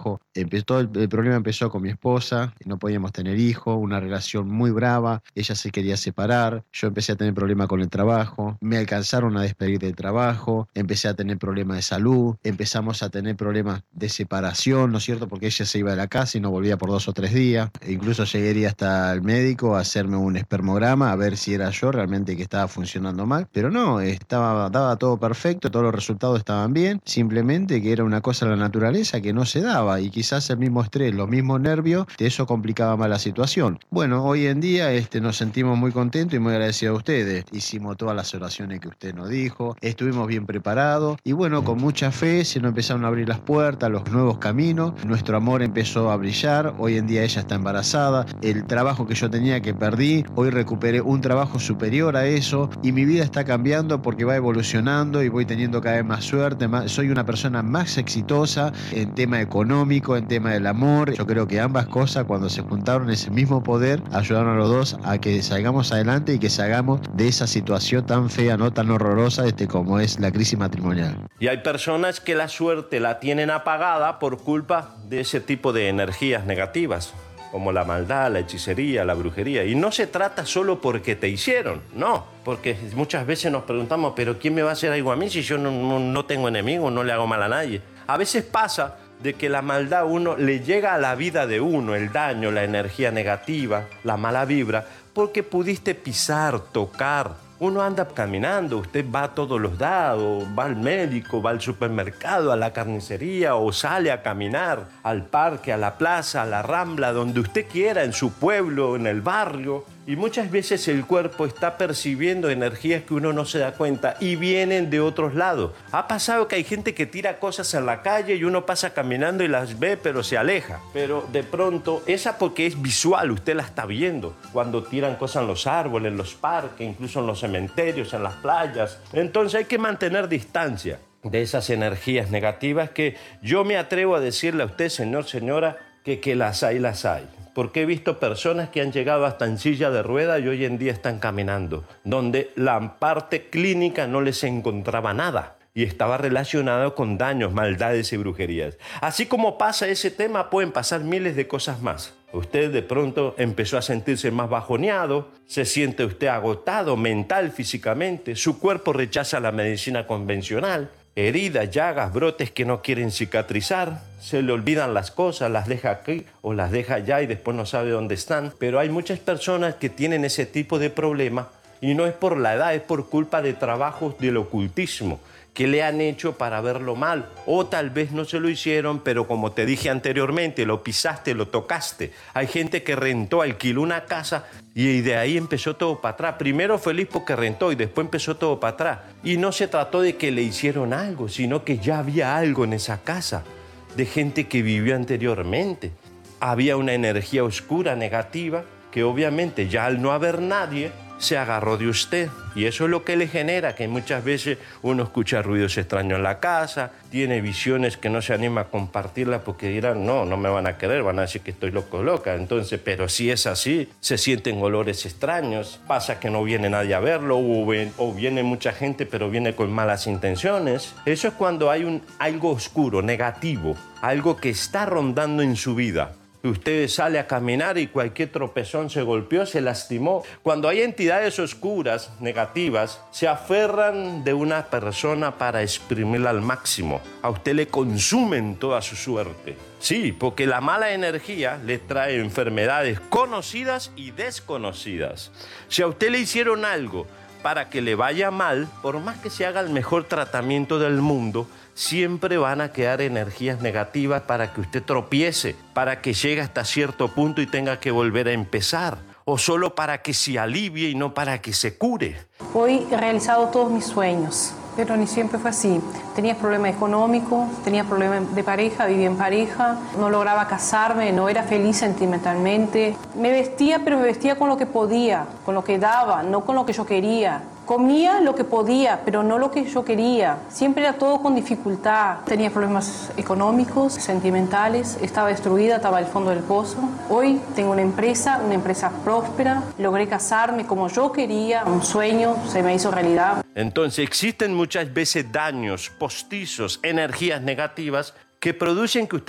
trabajo. Todo el problema empezó con mi esposa, no podíamos tener hijos, una relación muy brava, ella se quería separar, yo empecé a tener problemas con el trabajo, me alcanzaron a despedir del trabajo, empecé a tener problemas de salud, empezamos a tener problemas de separación, ¿no es cierto? Porque ella se iba de la casa y no volvía por 2 o 3 días. E incluso llegué a ir hasta el médico a hacerme un espermograma a ver si era yo realmente que estaba funcionando mal, pero no, daba todo perfecto, todos los resultados estaban bien, simplemente que era una cosa de la naturaleza que no se daba y quizás el mismo estrés, los mismos nervios, eso complicaba más la situación. Bueno, hoy en día nos sentimos muy contentos y muy agradecidos a ustedes. Hicimos todas las oraciones que usted nos dijo, estuvimos bien preparados y bueno, con mucha fe se nos empezaron a abrir las puertas, los nuevos caminos, nuestro amor empezó a brillar, hoy en día ella está embarazada, el trabajo que yo tenía que perdí, hoy recuperé un trabajo superior a eso y mi vida está cambiando porque va evolucionando y voy teniendo cada vez más suerte, soy una persona más exitosa en tema económico, en tema del amor. Yo creo que ambas cosas cuando se juntaron ese mismo poder ayudaron a los dos a que salgamos adelante y que salgamos de esa situación tan fea, no tan horrorosa como es la crisis matrimonial. Y hay personas que la suerte la tienen apagada por culpa de ese tipo de energías negativas, como la maldad, la hechicería, la brujería. Y no se trata solo porque te hicieron, no. Porque muchas veces nos preguntamos, ¿pero quién me va a hacer algo a mí si yo no tengo enemigos, no le hago mal a nadie? A veces pasa de que la maldad a uno le llega a la vida de uno, el daño, la energía negativa, la mala vibra, porque pudiste pisar, tocar. Uno anda caminando, usted va a todos los lados, va al médico, va al supermercado, a la carnicería o sale a caminar al parque, a la plaza, a la rambla, donde usted quiera, en su pueblo, en el barrio. Y muchas veces el cuerpo está percibiendo energías que uno no se da cuenta y vienen de otros lados. Ha pasado que hay gente que tira cosas en la calle y uno pasa caminando y las ve pero se aleja. Pero de pronto, esa porque es visual, usted la está viendo. Cuando tiran cosas en los árboles, en los parques, incluso en los cementerios, en las playas. Entonces hay que mantener distancia de esas energías negativas que yo me atrevo a decirle a usted, señor, señora, que las hay, las hay. Porque he visto personas que han llegado hasta en silla de ruedas y hoy en día están caminando, donde la parte clínica no les encontraba nada y estaba relacionado con daños, maldades y brujerías. Así como pasa ese tema, pueden pasar miles de cosas más. Usted de pronto empezó a sentirse más bajoneado, se siente usted agotado mental, físicamente, su cuerpo rechaza la medicina convencional, heridas, llagas, brotes que no quieren cicatrizar, se le olvidan las cosas, las deja aquí o las deja allá y después no sabe dónde están. Pero hay muchas personas que tienen ese tipo de problema y no es por la edad, es por culpa de trabajos del ocultismo que le han hecho para verlo mal. O tal vez no se lo hicieron, pero como te dije anteriormente, lo pisaste, lo tocaste. Hay gente que rentó, alquiló una casa y de ahí empezó todo para atrás. Primero feliz porque rentó y después empezó todo para atrás. Y no se trató de que le hicieron algo, sino que ya había algo en esa casa de gente que vivió anteriormente. Había una energía oscura, negativa, que obviamente ya al no haber nadie, se agarró de usted. Y eso es lo que le genera que muchas veces uno escucha ruidos extraños en la casa, tiene visiones que no se anima a compartirlas porque dirán, no me van a querer, van a decir que estoy loco o loca. Entonces, pero si es así, se sienten olores extraños, pasa que no viene nadie a verlo o viene mucha gente pero viene con malas intenciones. Eso es cuando hay algo oscuro, negativo, algo que está rondando en su vida. Usted sale a caminar y cualquier tropezón se golpeó, se lastimó. Cuando hay entidades oscuras, negativas, se aferran de una persona para exprimirla al máximo. A usted le consumen toda su suerte. Sí, porque la mala energía le trae enfermedades conocidas y desconocidas. Si a usted le hicieron algo para que le vaya mal, por más que se haga el mejor tratamiento del mundo, siempre van a quedar energías negativas para que usted tropiece, para que llegue hasta cierto punto y tenga que volver a empezar, o solo para que se alivie y no para que se cure. Hoy he realizado todos mis sueños, pero ni siempre fue así. Tenía problemas económicos, tenía problemas de pareja, vivía en pareja, no lograba casarme, no era feliz sentimentalmente. Me vestía, pero me vestía con lo que podía, con lo que daba, no con lo que yo quería. Comía lo que podía, pero no lo que yo quería. Siempre era todo con dificultad. Tenía problemas económicos, sentimentales, estaba destruida, estaba al fondo del pozo. Hoy tengo una empresa próspera. Logré casarme como yo quería, un sueño se me hizo realidad. Entonces existen muchas veces daños postizos, energías negativas que producen que usted